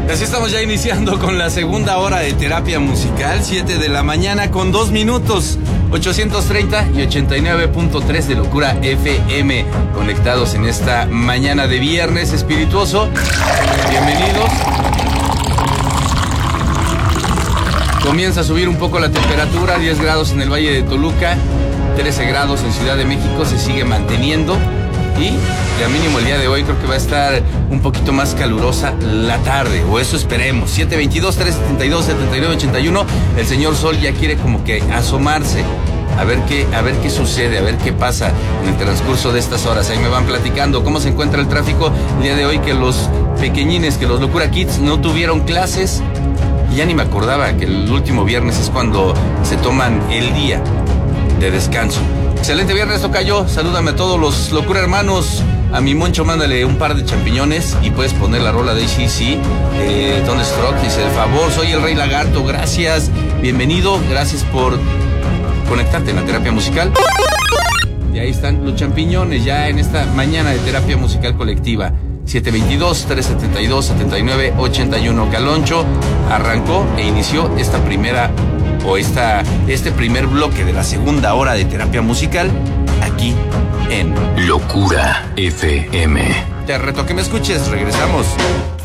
Así estamos ya iniciando con la segunda hora de terapia musical, 7 de la mañana con 2 minutos, 830 y 89.3 de Locura FM, conectados en esta mañana de viernes espirituoso. Bienvenidos. Comienza a subir un poco la temperatura, 10 grados en el Valle de Toluca, 13 grados en Ciudad de México, se sigue manteniendo. Y de mínimo el día de hoy creo que va a estar un poquito más calurosa la tarde, o eso esperemos. 722-372-7981. El señor Sol ya quiere como que asomarse, a ver qué sucede, a ver qué pasa en el transcurso de estas horas. Ahí me van platicando cómo se encuentra el tráfico el día de hoy, que los pequeñines, que los Locura Kids no tuvieron clases. Y ya ni me acordaba que el último viernes es cuando se toman el día de descanso. Excelente viernes, tocayo. Salúdame a todos los Locura hermanos. A mi Moncho, mándale un par de champiñones y puedes poner la rola de AC/DC, Thunderstruck. Dice, de favor, soy el Rey Lagarto. Gracias, bienvenido. Gracias por conectarte en la terapia musical. Y ahí están los champiñones ya en esta mañana de terapia musical colectiva. 722-372-7981. Caloncho arrancó e inició este primer bloque de la segunda hora de terapia musical aquí en Locura FM. Te reto que me escuches, regresamos.